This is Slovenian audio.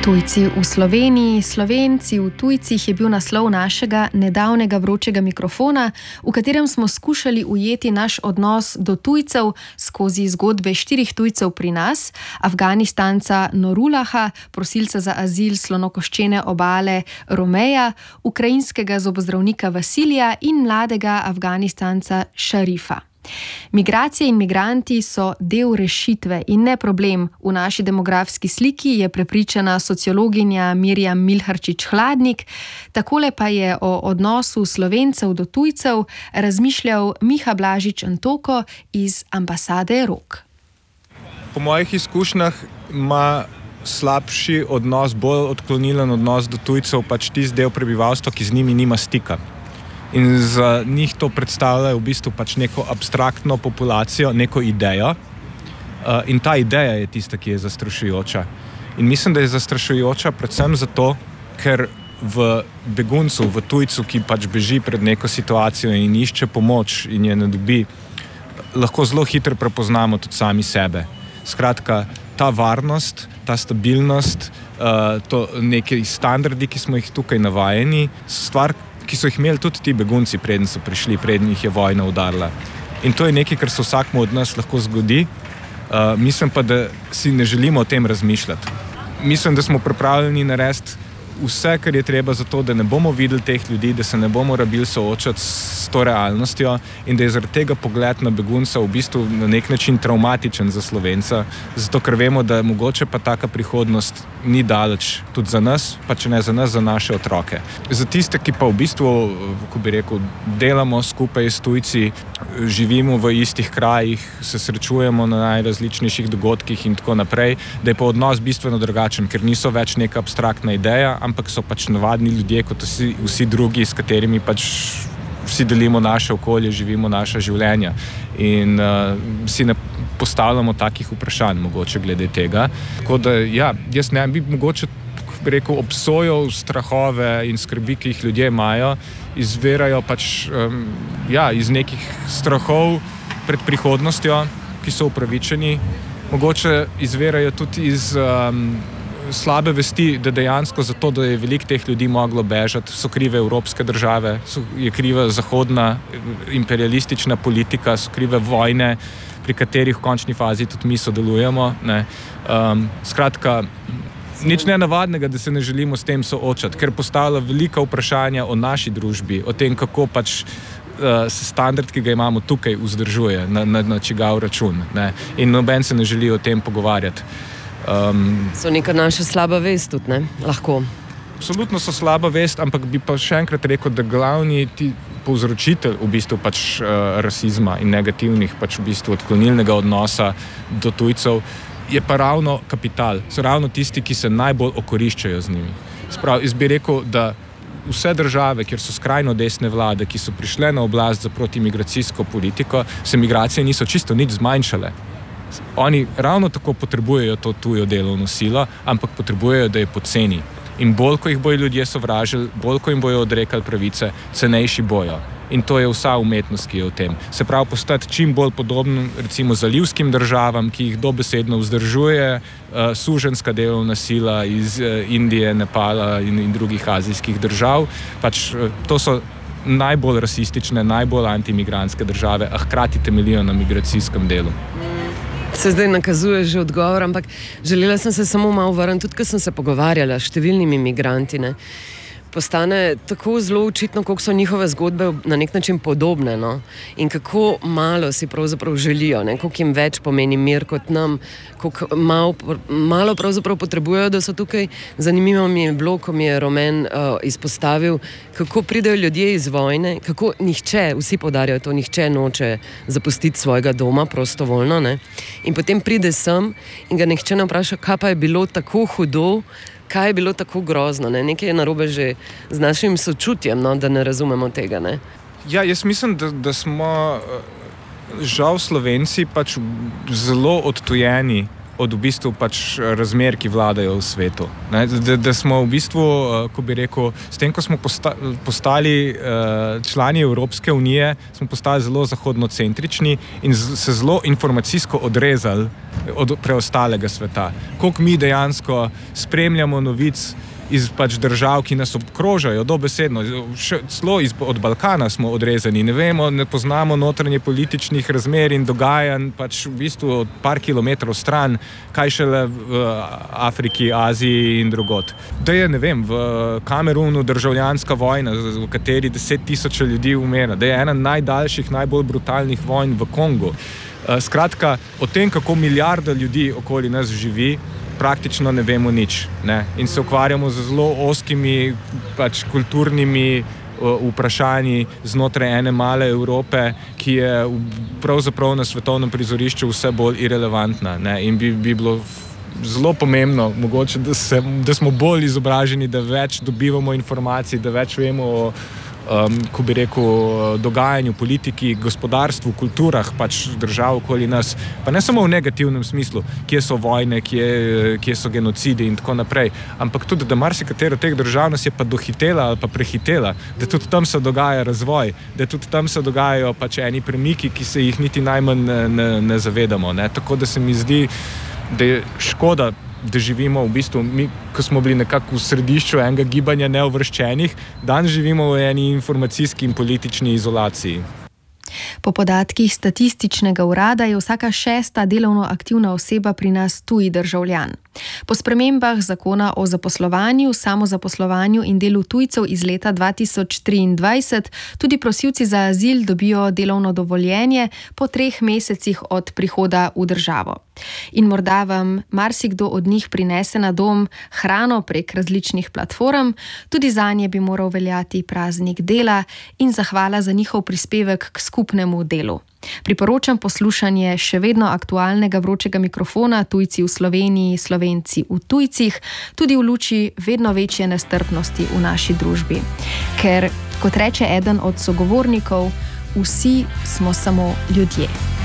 Tujci v Sloveniji, Slovenci v tujcih je bil naslov našega nedavnega vročega mikrofona, v katerem smo skušali ujeti naš odnos do tujcev skozi zgodbe 4 tujcev pri nas, Afganistanca Norulaha, prosilca za azil slonokoščene obale Romeja, ukrajinskega zobozdravnika Vasilija in mladega Afganistanca Šarifa. Migracije in migranti so del rešitve in ne problem v naši demografski sliki, je prepričana sociologinja Mirjam Milharčič-Hladnik. Takole pa je o odnosu Slovencev do tujcev razmišljal Miha Blažič-Antoko iz ambasade ROK. Po mojih izkušnjah ima slabši odnos, bolj odklonilen odnos do tujcev pač tisti del prebivalstva, ki z njimi nima stika. In za njih to predstavlja v bistvu pač neko abstraktno populacijo, neko idejo. In ta ideja je tista, ki je zastrašujoča. In mislim, da je zastrašujoča predvsem zato, ker v beguncu, v tujcu, ki pač beži pred neko situacijo in išče pomoč in je ne dobi, lahko zelo hitro prepoznamo tudi sami sebe. Skratka, ta varnost, ta stabilnost, to neki standardi, ki smo jih tukaj navajeni, stvar, ki so jih imeli tudi ti begunci, preden so prišli, preden jih je vojna udarila. In to je nekaj, kar se vsakmu od nas lahko zgodi. Mislim pa, da si ne želimo o tem razmišljati. Mislim, da smo pripravljeni narediti vse, kar je treba za to, da ne bomo videli teh ljudi, da se ne bomo rabili soočati s to realnostjo in da je zaradi tega pogled na begunca v bistvu na nek način travmatičen za Slovenca, zato ker vemo, da mogoče pa taka prihodnost ni daleč tudi za nas, pa če ne za nas, za naše otroke. Za tiste, ki pa v bistvu, ko bi rekel, delamo skupaj s tujci, živimo v istih krajih, se srečujemo na najrazličnejših dogodkih in tako naprej, da je pa odnos bistveno drugačen, ker niso več neka abstraktna ideja, ampak so pač navadni ljudje kot vsi drugi, s katerimi pač vsi delimo naše okolje, živimo naša življenja. In si ne postavljamo takih vprašanj mogoče glede tega. Tako da, ja, jaz ne bi mogoče rekel obsojal strahove in skrbi, ki jih ljudje imajo, izvirajo pač iz nekih strahov pred prihodnostjo, ki so upravičeni. Mogoče izvirajo tudi iz slabe vesti, da dejansko zato, da je veliko teh ljudi moglo bežati, so krive evropske države, je kriva zahodna imperialistična politika, so krive vojne, pri katerih v končni fazi tudi mi sodelujemo. Skratka, nič nenavadnega, da se ne želimo s tem soočati, ker postavlja velika vprašanja o naši družbi, o tem, kako pač se standard, ki ga imamo tukaj, vzdržuje, na čigav račun. In noben se ne želi o tem pogovarjati. So neka naša slaba vest tudi, ne? Lahko. Absolutno so slaba vest, ampak bi pa še enkrat rekel, da glavni povzročitelj v bistvu pač rasizma in negativnih pač v bistvu odklonilnega odnosa do tujcev je pa ravno kapital. So ravno tisti, ki se najbolj okoriščajo z njimi. Jaz bi rekel, da vse države, kjer so skrajno desne vlade, ki so prišle na oblast za protimigracijsko politiko, se migracije niso čisto nič zmanjšale. Oni ravno tako potrebujejo to tujo delovno silo, ampak potrebujejo, da je poceni. In bolj, ko jih bojo ljudje sovražili, bolj, ko jim bojo odrekali pravice, cenejši bojo. In to je vsa umetnost, ki je v tem. Se pravi, postati čim bolj podoben recimo zalivskim državam, ki jih dobesedno vzdržuje suženjska delovna sila iz Indije, Nepala in drugih azijskih držav. Pač to so najbolj rasistične, najbolj antimigrantske države, a hkrati temeljijo na migracijskem delu. Se zdaj nakazuje že odgovor, ampak želela sem se samo malo vrniti, tudi ko sem se pogovarjala s številnimi migranti, ne. Postane tako zelo očitno, koliko so njihove zgodbe na nek način podobne, no? In kako malo si pravzaprav želijo, ne? Koliko jim več pomeni mir kot nam, koliko malo pravzaprav potrebujejo, da so tukaj. Zanimivo mi je bilo, ko mi je Romen izpostavil, kako pridejo ljudje iz vojne, kako nihče, vsi poudarjajo to, nihče noče zapustiti svojega doma prostovoljno, ne? In potem pride sem in ga nihče ne vpraša, kaj pa je bilo tako hudo, kaj je bilo tako grozno, ne? Nekaj je narobe že z našim sočutjem, no, da ne razumemo tega, ne? Ja, jaz mislim, da smo žal Slovenci pač zelo odtujeni od v bistvu pač razmer, ki vladajo v svetu. Da smo v bistvu, ko bi rekel, s tem, ko smo postali člani Evropske unije, smo postali zelo zahodnocentrični in se zelo informacijsko odrezali od preostalega sveta. Koliko mi dejansko spremljamo novic iz pač držav, ki nas obkrožajo, dobesedno, celo od Balkana smo odrezani, ne vemo, ne poznamo notranje političnih razmer in dogajanj pač v bistvu par kilometrov stran, kaj šele v Afriki, Aziji in drugod. Da je, ne vem, v Kamerunu državljanska vojna, v kateri 10.000 ljudi umira, da je ena najdaljših, najbolj brutalnih vojn v Kongu. Skratka, o tem, kako milijarda ljudi okoli nas živi, praktično ne vemo nič. Ne? In se ukvarjamo z zelo oskimi pač kulturnimi vprašanji znotraj ene male Evrope, ki je pravzaprav na svetovnem prizorišču vse bolj irelevantna. Ne? In bi bilo zelo pomembno, mogoče, da smo bolj izobraženi, da več dobivamo informacij, da več vemo o ko bi rekel, dogajanju, politiki, gospodarstvu, kulturah pač držav okoli nas, pa ne samo v negativnem smislu, kje so vojne, kje so genocidi in tako naprej, ampak tudi, da marsikatera teh držav nas je pa dohitela ali pa prehitela, da tudi tam se dogaja razvoj, da tudi tam se dogajajo pač eni premiki, ki se jih niti najmanj ne zavedamo. Ne? Tako da se mi zdi, da je škoda, da živimo v bistvu, mi, ko smo bili nekako v središču enega gibanja neuvrščenih, danes živimo v eni informacijski in politični izolaciji. Po podatkih Statističnega urada je vsaka 6. delovno aktivna oseba pri nas tuji državljan. Po spremembah zakona o zaposlovanju, samozaposlovanju in delu tujcev iz leta 2023 tudi prosilci za azil dobijo delovno dovoljenje po 3 mesecih od prihoda v državo. In morda vam marsikdo od njih prinese na dom hrano prek različnih platform, tudi zanje bi moral veljati praznik dela in zahvala za njihov prispevek k skupnemu delu. Priporočam poslušanje še vedno aktualnega vročega mikrofona Tujci v Sloveniji, Slovenci v tujcih, tudi v luči vedno večje nestrpnosti v naši družbi. Ker, kot reče eden od sogovornikov, vsi smo samo ljudje.